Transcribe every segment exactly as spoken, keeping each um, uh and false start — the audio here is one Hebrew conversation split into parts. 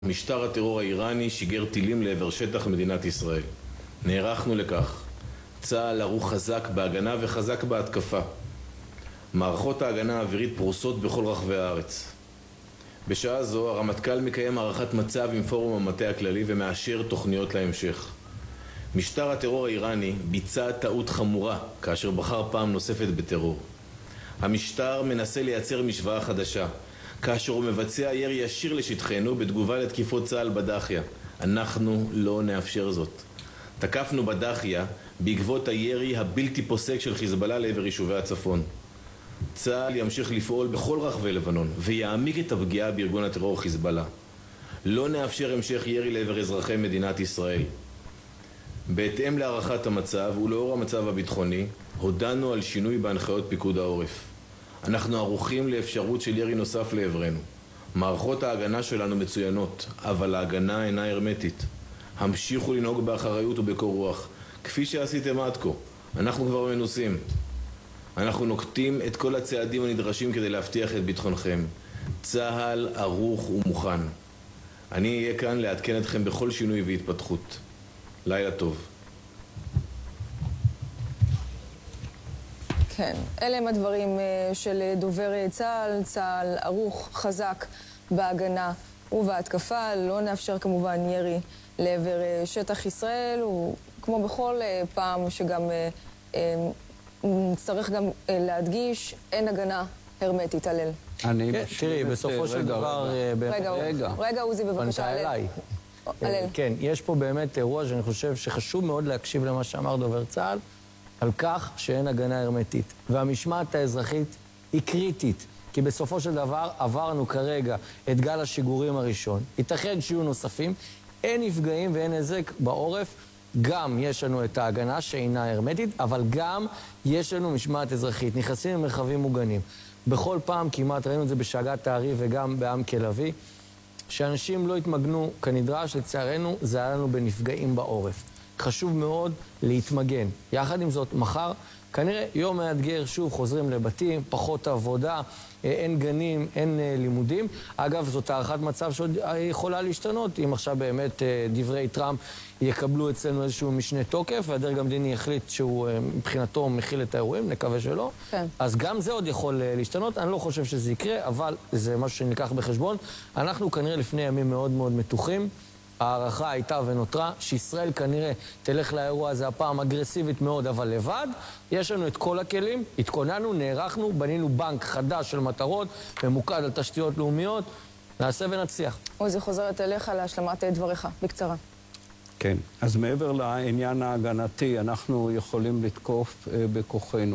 משטר הטרור האיראני שיגר טילים לעבר שטח מדינת ישראל. נערכנו לכך. צה"ל ערוך חזק בהגנה וחזק בהתקפה. מערכות ההגנה האווירית פרוסות בכל רחבי הארץ. בשעה זו הרמטכ"ל מקיים הערכת מצב עם פורום המטה הכללי ומאשר תוכניות להמשך. משטר הטרור האיראני ביצע טעות חמורה כאשר בחר פעם נוספת בטרור. המשטר מנסה לייצר משוואה חדשה כאשר הוא מבצע ירי ישיר לשטחנו בתגובה לתקיפות צה"ל בדחיה. אנחנו לא נאפשר זאת. תקפנו בדחיה בעקבות הירי הבלתי פוסק של חיזבאללה לעבר יישובי הצפון. צה"ל ימשיך לפעול בכל רחבי לבנון ויעמיק את הפגיעה בארגון הטרור חיזבאללה. לא נאפשר המשך ירי לעבר אזרחי מדינת ישראל. בהתאם להערכת המצב ולאור המצב הביטחוני, הודענו על שינוי בהנחיות פיקוד העורף. אנחנו ערוכים לאפשרות של ירי נוסף לעברנו. מערכות ההגנה שלנו מצוינות, אבל ההגנה אינה הרמטית. המשיכו לנהוג באחריות ובקור רוח, כפי שעשיתם עד כה. אנחנו כבר מנוסים. אנחנו נוקטים את כל הצעדים הנדרשים כדי להבטיח את ביטחונכם. צה"ל ערוך ומוכן. אני אהיה כאן לעדכן אתכם בכל שינוי והתפתחות. לילה טוב. כן, אלה הם הדברים של דובר צה"ל. צה"ל ערוך חזק בהגנה ובהתקפה. לא נאפשר כמובן ירי לעבר שטח ישראל, וכמו בכל פעם שגם נצטרך גם להדגיש, אין הגנה הרמטית. הלל. אני תראי, בסופו של דבר... רגע, רגע, עוזי, בבקשה. הלל. הלל. כן, יש פה באמת אירוע שאני חושב שחשוב מאוד להקשיב למה שאמר דובר צה"ל, על כך שאין הגנה הרמטית. והמשמעת האזרחית היא קריטית, כי בסופו של דבר עברנו כרגע את גל השיגורים הראשון. ייתכן שיהיו נוספים, אין נפגעים ואין נזק בעורף. גם יש לנו את ההגנה שאינה הרמטית, אבל גם יש לנו משמעת אזרחית. נכנסים למרחבים מוגנים. בכל פעם כמעט ראינו את זה בשאגת הערי וגם בעם כלבי, שאנשים לא התמגנו כנדרש, לצערנו זה היה לנו בנפגעים בעורף. חשוב מאוד להתמגן. יחד עם זאת, מחר, כנראה יום מאתגר, שוב חוזרים לבתים, פחות עבודה, אין גנים, אין לימודים. אגב, זאת הערכת מצב שעוד יכולה להשתנות, אם עכשיו באמת דברי טראמפ יקבלו אצלנו איזשהו משנה תוקף, והדרג המדיני יחליט שהוא מבחינתו מכיל את האירועים, נקווה שלא. כן. אז גם זה עוד יכול להשתנות. אני לא חושב שזה יקרה, אבל זה משהו שניקח בחשבון. אנחנו כנראה לפני ימים מאוד מאוד מתוחים. הערכה הייתה ונותרה שישראל כנראה תלך לאירוע הזה הפעם אגרסיבית מאוד, אבל לבד. יש לנו את כל הכלים, התכוננו, נערכנו, בנינו בנק חדש של מטרות, ממוקד על תשתיות לאומיות, נעשה ונצליח. עוזי, חוזרת אליך להשלמת דבריך, בקצרה. כן, אז מעבר לעניין ההגנתי, אנחנו יכולים לתקוף בכוחנו.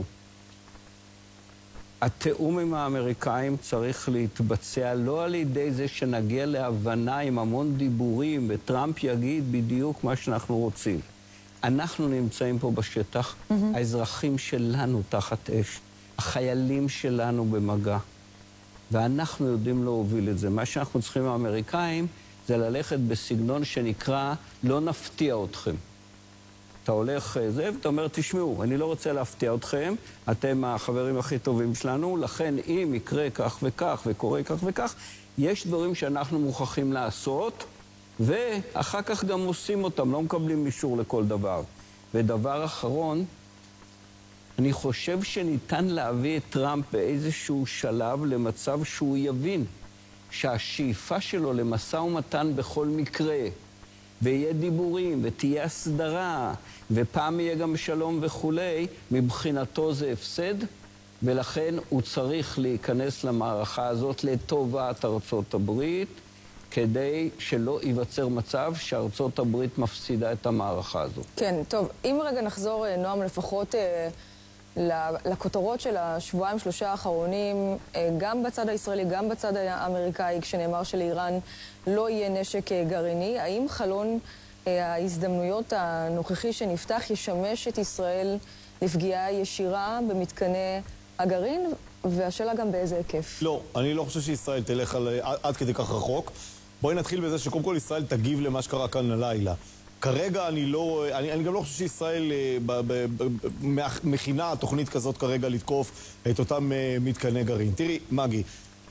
התיאום עם האמריקאים צריך להתבצע לא על ידי זה שנגיע להבנה עם המון דיבורים וטראמפ יגיד בדיוק מה שאנחנו רוצים. אנחנו נמצאים פה בשטח, mm-hmm. האזרחים שלנו תחת אש, החיילים שלנו במגע, ואנחנו יודעים להוביל את זה. מה שאנחנו צריכים עם האמריקאים זה ללכת בסגנון שנקרא לא נפתיע אתכם. אתה הולך זה, ואתה אומר, תשמעו, אני לא רוצה להפתיע אתכם, אתם החברים הכי טובים שלנו, לכן אם יקרה כך וכך וקורה כך וכך, יש דברים שאנחנו מוכרחים לעשות, ואחר כך גם עושים אותם, לא מקבלים אישור לכל דבר. ודבר אחרון, אני חושב שניתן להביא את טראמפ באיזשהו שלב למצב שהוא יבין שהשאיפה שלו למשא ומתן בכל מקרה, ויהיה דיבורים, ותהיה הסדרה, ופעם יהיה גם שלום וכולי, מבחינתו זה הפסד, ולכן הוא צריך להיכנס למערכה הזאת לטובת ארצות הברית, כדי שלא ייווצר מצב שארצות הברית מפסידה את המערכה הזאת. כן, טוב, אם רגע נחזור, נועם, לפחות לכותרות של השבועיים שלושה האחרונים, גם בצד הישראלי, גם בצד האמריקאי, כשנאמר שלאיראן לא יהיה נשק גרעיני, האם חלון ההזדמנויות הנוכחי שנפתח ישמש את ישראל לפגיעה ישירה במתקני הגרעין, והשאלה גם באיזה היקף? לא, אני לא חושב שישראל תלך על, עד, עד כדי כך רחוק. בואי נתחיל בזה שקודם כל ישראל תגיב למה שקרה כאן הלילה. כרגע אני לא, אני, אני גם לא חושב שישראל ב, ב, ב, מכינה תוכנית כזאת כרגע לתקוף את אותם מתקני גרעין. תראי, מגי,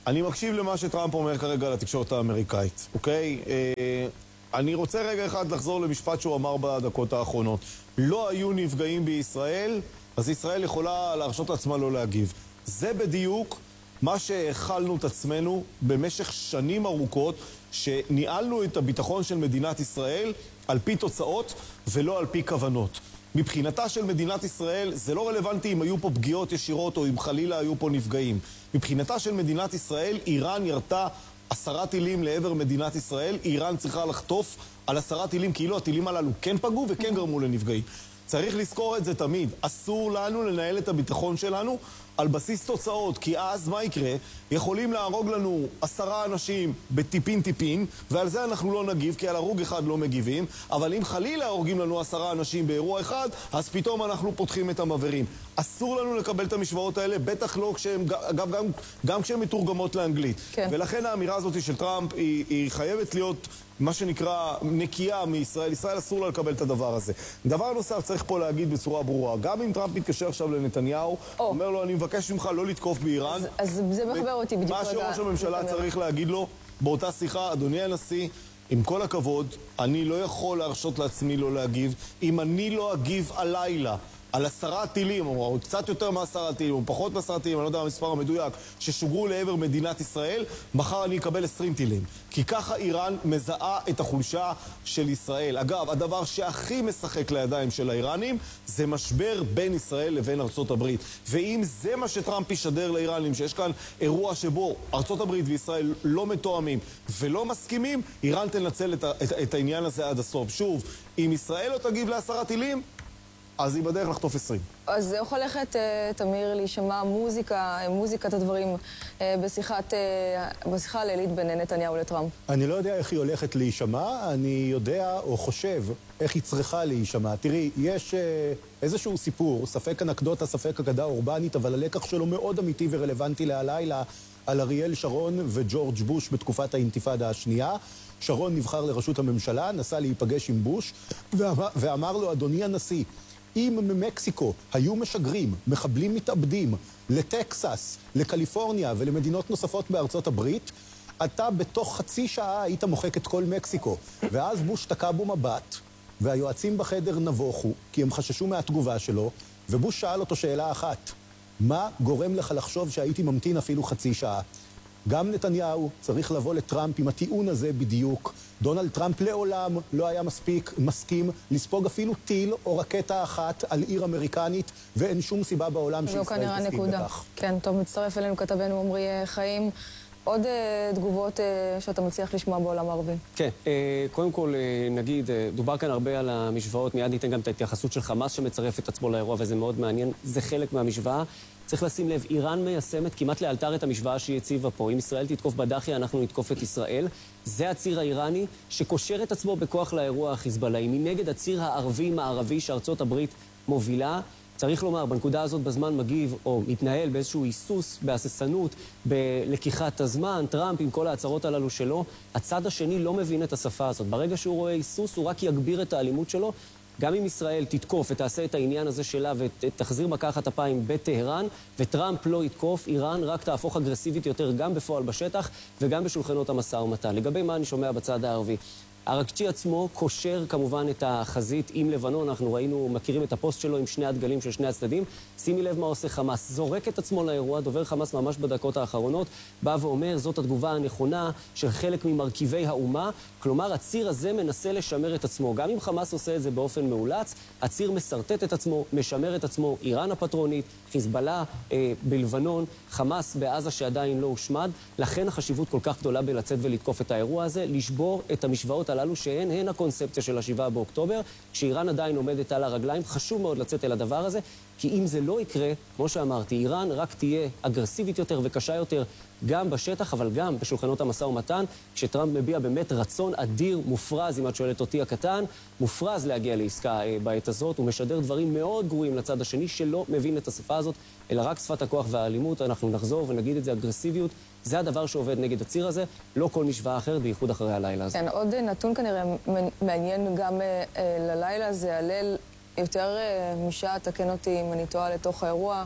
אני מקשיב למה שטראמפ אומר כרגע לתקשורת האמריקאית, אוקיי? אה, אני רוצה רגע אחד לחזור למשפט שהוא אמר בדקות האחרונות. לא היו נפגעים בישראל, אז ישראל יכולה להרשות לעצמה לא להגיב. זה בדיוק מה שהאכלנו את עצמנו במשך שנים ארוכות, שניהלנו את הביטחון של מדינת ישראל על פי תוצאות ולא על פי כוונות. מבחינתה של מדינת ישראל זה לא רלוונטי אם היו פה פגיעות ישירות או אם חלילה היו פה נפגעים. מבחינתה של מדינת ישראל, איראן ירתה עשרה טילים לעבר מדינת ישראל, איראן צריכה לחטוף על עשרה טילים, כאילו הטילים הללו כן פגעו וכן גרמו לנפגעים. צריך לזכור את זה תמיד. אסור לנו לנהל את הביטחון שלנו על בסיס תוצאות, כי אז מה יקרה? יכולים להרוג לנו עשרה אנשים בטיפין טיפין, ועל זה אנחנו לא נגיב, כי על הרוג אחד לא מגיבים, אבל אם חלילה הורגים לנו עשרה אנשים באירוע אחד, אז פתאום אנחנו פותחים את המעברים. אסור לנו לקבל את המשוואות האלה, בטח לא כשהם, אגב, גם, גם כשהן מתורגמות לאנגלית. כן. ולכן האמירה הזאת של טראמפ היא, היא חייבת להיות מה שנקרא נקייה מישראל. ישראל אסור לה לקבל את הדבר הזה. דבר נוסף צריך פה להגיד בצורה ברורה, גם אם טראמפ מתקשר עכשיו לנתניהו, oh. אומר לו, אני מבקש ממך לא לתקוף באיראן. אז, אז זה מחבר אותי בדיוק. מה שראש הממשלה צריך להגיד לו באותה שיחה, אדוני הנשיא, עם כל הכבוד, אני לא יכול להרשות לעצמי לא להגיב. אם אני לא אגיב הלילה על עשרה טילים, או קצת יותר מעשרה טילים, או פחות מעשרה טילים, אני לא יודע המספר המדויק, ששוגרו לעבר מדינת ישראל, מחר אני אקבל עשרים טילים. כי ככה איראן מזהה את החולשה של ישראל. אגב, הדבר שהכי משחק לידיים של האיראנים, זה משבר בין ישראל לבין ארצות הברית. ואם זה מה שטראמפ ישדר לאיראנים, שיש כאן אירוע שבו ארצות הברית וישראל לא מתואמים ולא מסכימים, איראן תנצל את, את, את העניין הזה עד הסוף. שוב, אם ישראל לא תגיב לעשרה טילים, אז היא בדרך לחטוף עשרים. אז איך הולכת, תמיר, להישמע מוזיקה, מוזיקת הדברים בשיחת, בשיחה הלילית בין נתניהו לטראמפ? אני לא יודע איך היא הולכת להישמע, אני יודע או חושב איך היא צריכה להישמע. תראי, יש איזשהו סיפור, ספק אנקדוטה, ספק אגדה אורבנית, אבל הלקח שלו מאוד אמיתי ורלוונטי להלילה, על אריאל שרון וג'ורג' בוש בתקופת האינתיפאדה השנייה. שרון נבחר לראשות הממשלה, נסע להיפגש עם בוש, ואמר, ואמר לו, אדוני הנשיא, אם ממקסיקו היו משגרים, מחבלים מתאבדים, לטקסס, לקליפורניה ולמדינות נוספות בארצות הברית, אתה בתוך חצי שעה היית מוחק את כל מקסיקו. ואז בוש תקע בו מבט, והיועצים בחדר נבוכו, כי הם חששו מהתגובה שלו, ובוש שאל אותו שאלה אחת, מה גורם לך לחשוב שהייתי ממתין אפילו חצי שעה? גם נתניהו צריך לבוא לטראמפ עם הטיעון הזה בדיוק. דונלד טראמפ לעולם לא היה מספיק מסכים לספוג אפילו טיל או רקטה אחת על עיר אמריקנית, ואין שום סיבה בעולם שישראל תסכים לכך. כן, טוב, מצטרף אלינו כתבנו עמרי חיים. עוד uh, תגובות uh, שאתה מצליח לשמוע בעולם הערבי. כן, uh, קודם כל uh, נגיד, uh, דובר כאן הרבה על המשוואות, מיד ניתן גם את ההתייחסות של חמאס שמצרף את עצמו לאירוע, וזה מאוד מעניין, זה חלק מהמשוואה. צריך לשים לב, איראן מיישמת כמעט לאלתר את המשוואה שהיא הציבה פה. אם ישראל תתקוף בדחי, אנחנו נתקוף את ישראל. זה הציר האיראני שקושר את עצמו בכוח לאירוע החיזבאללאי. מנגד הציר הערבי-מערבי שארצות הברית מובילה, צריך לומר, בנקודה הזאת בזמן מגיב או מתנהל באיזשהו היסוס, בהססנות, בלקיחת הזמן, טראמפ עם כל ההצהרות הללו שלו, הצד השני לא מבין את השפה הזאת. ברגע שהוא רואה היסוס, הוא רק יגביר את האלימות שלו. גם אם ישראל תתקוף ותעשה את העניין הזה שלה ותחזיר מקחת אפיים בטהרן, וטראמפ לא יתקוף, איראן רק תהפוך אגרסיבית יותר גם בפועל בשטח וגם בשולחנות המשא ומתן. לגבי מה אני שומע בצד הערבי. אראקצ'י עצמו קושר כמובן את החזית עם לבנון, אנחנו ראינו, מכירים את הפוסט שלו עם שני הדגלים של שני הצדדים. שימי לב מה עושה חמאס, זורק את עצמו לאירוע, דובר חמאס ממש בדקות האחרונות, בא ואומר, זאת התגובה הנכונה של חלק ממרכיבי האומה, כלומר הציר הזה מנסה לשמר את עצמו, גם אם חמאס עושה את זה באופן מאולץ, הציר מסרטט את עצמו, משמר את עצמו, איראן הפטרונית, חיזבאללה אה, בלבנון, חמאס בעזה שעדיין לא הושמד, לכן החשיבות כל כך גדולה בלצאת ולתקוף את האירוע הזה, לשבור את המשוואות הללו שהן הן הקונספציה של השבעה באוקטובר, כשאיראן עדיין עומדת על הרגליים, חשוב מאוד לצאת אל הדבר הזה, כי אם זה לא יקרה, כמו שאמרתי, איראן רק תהיה אגרסיבית יותר וקשה יותר גם בשטח, אבל גם בשולחנות המשא ומתן, כשטראמפ מביע באמת רצון אדיר, מופרז, אם את שואלת אותי הקטן, מופרז להגיע לעסקה אה, בעת הזאת, הוא משדר דברים מאוד גרועים לצד השני, שלא מבין את השפה הזאת, אלא רק שפת הכוח והאלימות. אנחנו נחזור ונגיד את זה, אגרסיביות, זה הדבר שעובד נגד הציר הזה, לא כל משוואה אחרת, בייחוד אחרי הלילה הזה. כן, עוד נתון כנראה מעניין גם אה, ללילה, זה הלל יותר אה, משעה, תקן אותי אם אני טועה לתוך האירוע,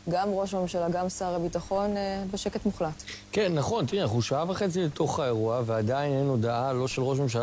גם ראש הממשלה, גם שר הביטחון, בשקט מוחלט. כן, נכון, תראה, אנחנו שעה וחצי לתוך האירוע, ועדיין אין הודעה לא של ראש הממשלה